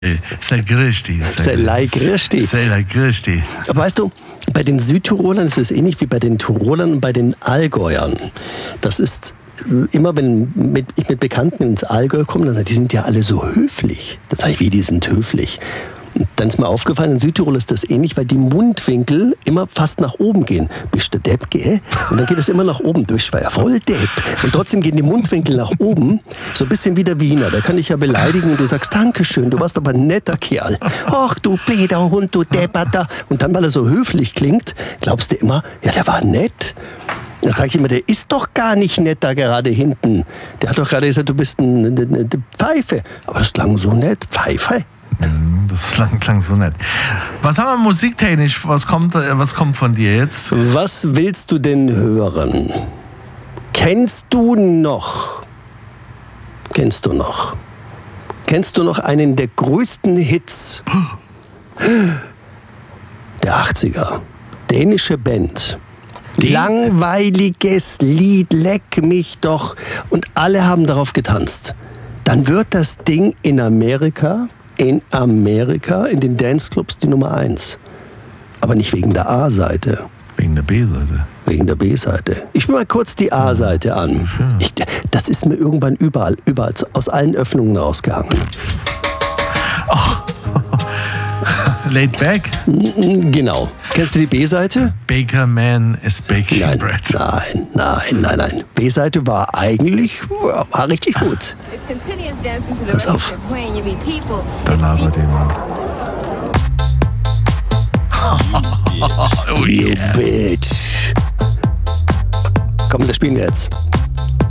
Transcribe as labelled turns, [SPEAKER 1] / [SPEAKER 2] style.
[SPEAKER 1] Sei grüsti.
[SPEAKER 2] Sei grüsti.
[SPEAKER 1] Sei grüsti.
[SPEAKER 2] Aber weißt du, bei den Südtirolern ist es ähnlich wie bei den Tirolern und bei den Allgäuern. Das ist immer, wenn ich mit Bekannten ins Allgäu komme, dann sagen die sind ja alle so höflich. Dann sage ich, wie, die sind höflich. Und dann ist mir aufgefallen, in Südtirol ist das ähnlich, weil die Mundwinkel immer fast nach oben gehen. Bist du Depp, gell? Und dann geht es immer nach oben. Du bist ja voll Depp. Und trotzdem gehen die Mundwinkel nach oben, so ein bisschen wie der Wiener. Da kann ich ja beleidigen und du sagst, Dankeschön, du warst aber ein netter Kerl. Ach du blöder Hund, du Depperter. Und dann, weil er so höflich klingt, glaubst du immer, ja, der war nett. Dann sage ich immer, der ist doch gar nicht nett da gerade hinten. Der hat doch gerade gesagt, du bist eine Pfeife. Aber das klang so nett, Pfeife.
[SPEAKER 1] Das klang so nett. Was haben wir musiktechnisch? Was kommt von dir jetzt?
[SPEAKER 2] Was willst du denn hören? Kennst du noch einen der größten Hits der 80er? Dänische Band. Langweiliges Lied, leck mich doch. Und alle haben darauf getanzt. Dann wird das Ding in Amerika, in den Danceclubs die Nummer 1. Aber nicht wegen der A-Seite.
[SPEAKER 1] Wegen der B-Seite.
[SPEAKER 2] Wegen der B-Seite. Ich spiele mal kurz die A-Seite an. Das ist mir irgendwann überall aus allen Öffnungen rausgehangen.
[SPEAKER 1] Oh. Laid Back?
[SPEAKER 2] Genau. Kennst du die B-Seite?
[SPEAKER 1] Baker Man is baking bread.
[SPEAKER 2] Nein. B-Seite war eigentlich richtig gut. Pass auf.
[SPEAKER 1] Da labert jemand.
[SPEAKER 2] Oh, you bitch. Komm, das spielen wir jetzt.